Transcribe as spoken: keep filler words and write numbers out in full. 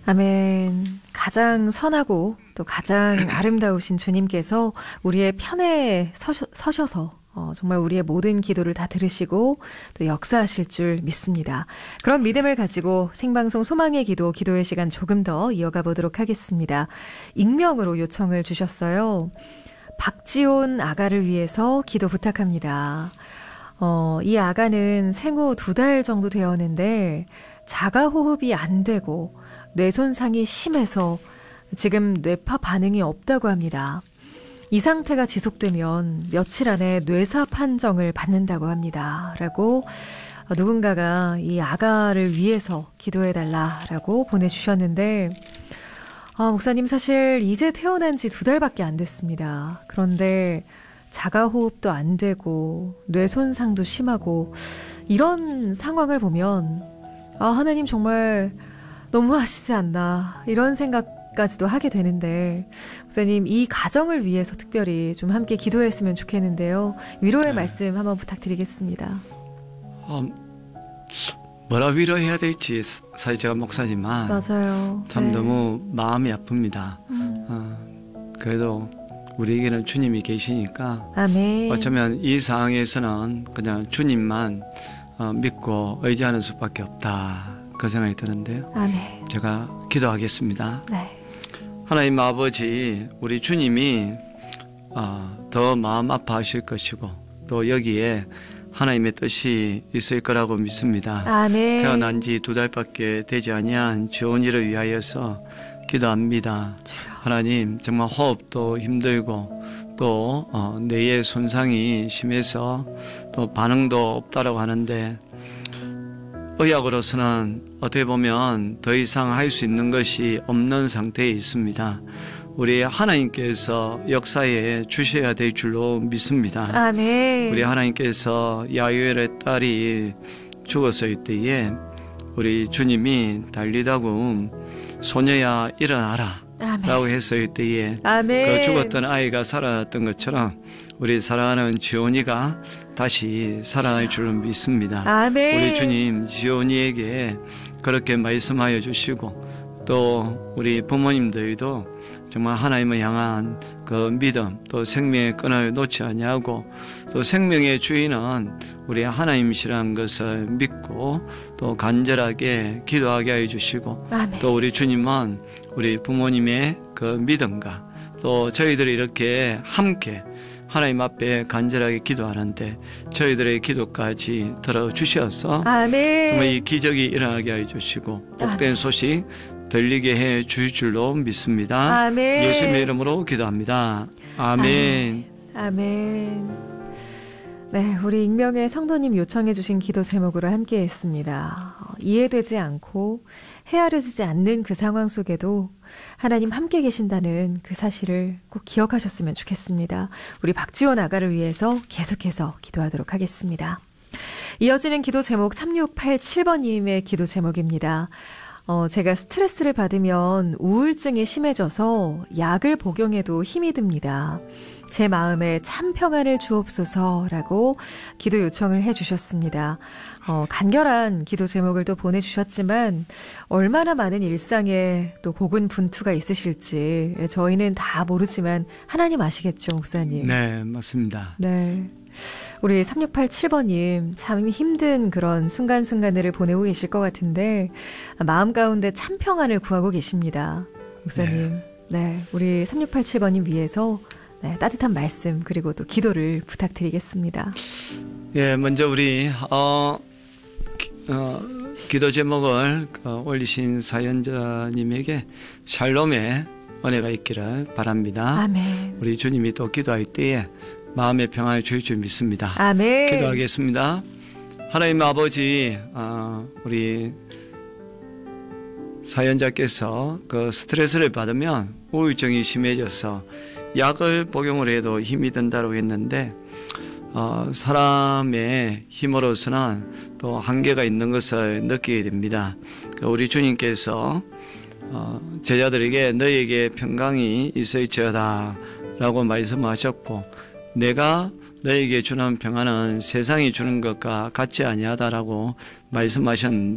아멘. 가장 선하고 또 가장 아름다우신 주님께서 우리의 편에 서셔, 서셔서 어, 정말 우리의 모든 기도를 다 들으시고 또 역사하실 줄 믿습니다. 그런 믿음을 가지고 생방송 소망의 기도, 기도의 시간 조금 더 이어가 보도록 하겠습니다. 익명으로 요청을 주셨어요. 박지온 아가를 위해서 기도 부탁합니다. 어, 이 아가는 생후 두 달 정도 되었는데 자가호흡이 안 되고 뇌 손상이 심해서 지금 뇌파 반응이 없다고 합니다. 이 상태가 지속되면 며칠 안에 뇌사 판정을 받는다고 합니다. 라고 누군가가 이 아가를 위해서 기도해달라라고 보내주셨는데 아, 목사님 사실 이제 태어난 지 두 달밖에 안 됐습니다. 그런데 자가호흡도 안 되고 뇌 손상도 심하고 이런 상황을 보면 아, 하나님 정말 너무하시지 않나 이런 생각까지도 하게 되는데 목사님 이 가정을 위해서 특별히 좀 함께 기도했으면 좋겠는데요. 위로의 네. 말씀 한번 부탁드리겠습니다. 어, 뭐라 위로해야 될지 사실 제가 목사지만 맞아요. 참 네. 너무 마음이 아픕니다. 음. 어, 그래도 우리에게는 주님이 계시니까 아멘. 어쩌면 이 상황에서는 그냥 주님만 어, 믿고 의지하는 수밖에 없다. 그 생각이 드는데요. 아멘. 제가 기도하겠습니다. 네. 하나님 아버지, 우리 주님이 어, 더 마음 아파하실 것이고 또 여기에 하나님의 뜻이 있을 거라고 믿습니다. 아멘. 태어난 지 두 달밖에 되지 아니한 지온이를 위하여서 기도합니다. 주여. 하나님 정말 호흡도 힘들고 또 어, 뇌의 손상이 심해서 또 반응도 없다라고 하는데 의학으로서는 어떻게 보면 더 이상 할 수 있는 것이 없는 상태에 있습니다. 우리 하나님께서 역사에 주셔야 될 줄로 믿습니다. 아멘. 우리 하나님께서 야유엘의 딸이 죽었을 때에 우리 주님이 달리다고 소녀야 일어나라 아멘. 라고 했을 때에 아멘. 그 죽었던 아이가 살아났던 것처럼 우리 사랑하는 지온이가 다시 살아날 줄로 믿습니다. 아멘. 우리 주님 지온이에게 그렇게 말씀하여 주시고 또 우리 부모님들도 정말 하나님을 향한 그 믿음 또 생명의 끈을 놓지 아니하고 또 생명의 주인은 우리 하나님이시라는 것을 믿고 또 간절하게 기도하게 해 주시고 아멘. 또 우리 주님은 우리 부모님의 그 믿음과 또 저희들이 이렇게 함께 하나님 앞에 간절하게 기도하는데 저희들의 기도까지 들어주셔서 아멘. 정말 이 기적이 일어나게 해 주시고 복된 아멘. 소식 들리게 해 주실 줄로 믿습니다. 아멘. 예수님의 이름으로 기도합니다. 아멘. 아멘. 네, 우리 익명의 성도님 요청해 주신 기도 제목으로 함께 했습니다. 어, 이해되지 않고 헤아려지지 않는 그 상황 속에도 하나님 함께 계신다는 그 사실을 꼭 기억하셨으면 좋겠습니다. 우리 박지원 아가를 위해서 계속해서 기도하도록 하겠습니다. 이어지는 기도 제목 삼육팔칠 번님의 기도 제목입니다. 어, 제가 스트레스를 받으면 우울증이 심해져서 약을 복용해도 힘이 듭니다. 제 마음에 참 평안을 주옵소서라고 기도 요청을 해주셨습니다. 어, 간결한 기도 제목을 또 보내주셨지만 얼마나 많은 일상에 또 고군분투가 있으실지 저희는 다 모르지만 하나님 아시겠죠, 목사님? 네, 맞습니다. 네. 우리 삼육팔칠 번님 참 힘든 그런 순간순간들을 보내고 계실 것 같은데 마음 가운데 참 평안을 구하고 계십니다. 목사님. 네. 네, 우리 삼육팔칠 번님 위해서 네, 따뜻한 말씀 그리고 또 기도를 부탁드리겠습니다. 예, 먼저 우리 어, 기, 어, 기도 제목을 어, 올리신 사연자님에게 샬롬의 은혜가 있기를 바랍니다. 아멘. 우리 주님이 또 기도할 때에 마음의 평안을 주실 줄 믿습니다. 아멘. 기도하겠습니다. 하나님 아버지, 어, 우리 사연자께서 그 스트레스를 받으면 우울증이 심해져서 약을 복용을 해도 힘이 든다고 했는데 어, 사람의 힘으로서는 또 한계가 있는 것을 느끼게 됩니다. 우리 주님께서 어, 제자들에게 너희에게 평강이 있을지어다 라고 말씀하셨고 내가 너에게 주는 평안은 세상이 주는 것과 같지 아니하다라고 말씀하셨는데